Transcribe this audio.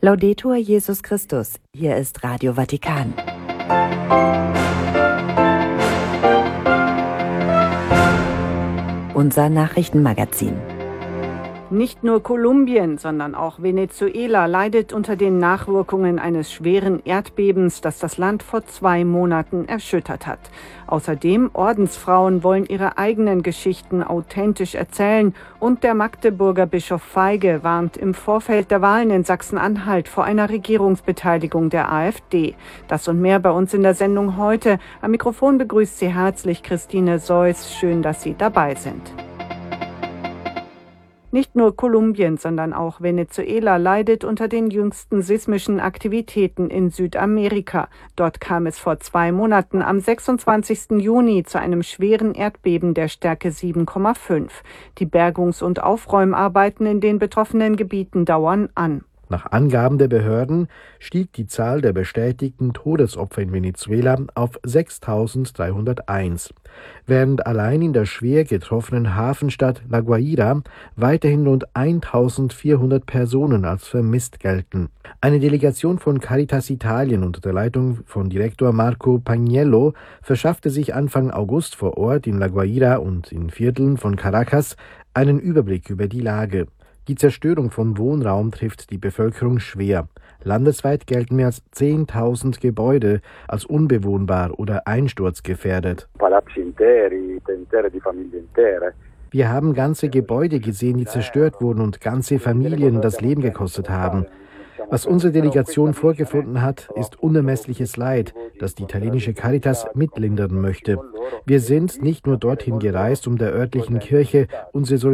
Laudetur Jesus Christus, hier ist Radio Vatikan. Unser Nachrichtenmagazin. Nicht nur Kolumbien, sondern auch Venezuela leidet unter den Nachwirkungen eines schweren Erdbebens, das das Land vor 2 Monaten erschüttert hat. Außerdem Ordensfrauen wollen ihre eigenen Geschichten authentisch erzählen und der Magdeburger Bischof Feige warnt im Vorfeld der Wahlen in Sachsen-Anhalt vor einer Regierungsbeteiligung der AfD. Das und mehr bei uns in der Sendung heute. Am Mikrofon begrüßt Sie herzlich Christine Seuss. Schön, dass Sie dabei sind. Nicht nur Kolumbien, sondern auch Venezuela leidet unter den jüngsten seismischen Aktivitäten in Südamerika. Dort kam es vor 2 Monaten am 26. Juni zu einem schweren Erdbeben der Stärke 7,5. Die Bergungs- und Aufräumarbeiten in den betroffenen Gebieten dauern an. Nach Angaben der Behörden stieg die Zahl der bestätigten Todesopfer in Venezuela auf 6.301, während allein in der schwer getroffenen Hafenstadt La Guaira weiterhin rund 1.400 Personen als vermisst gelten. Eine Delegation von Caritas Italien unter der Leitung von Direktor Marco Pagnello verschaffte sich Anfang August vor Ort in La Guaira und in Vierteln von Caracas einen Überblick über die Lage. Die Zerstörung von Wohnraum trifft die Bevölkerung schwer. Landesweit gelten mehr als 10.000 Gebäude als unbewohnbar oder einsturzgefährdet. Wir haben ganze Gebäude gesehen, die zerstört wurden und ganze Familien das Leben gekostet haben. Was unsere Delegation vorgefunden hat, ist unermessliches Leid, das die italienische Caritas mitlindern möchte. Wir sind nicht nur dorthin gereist, um der örtlichen Kirche unsere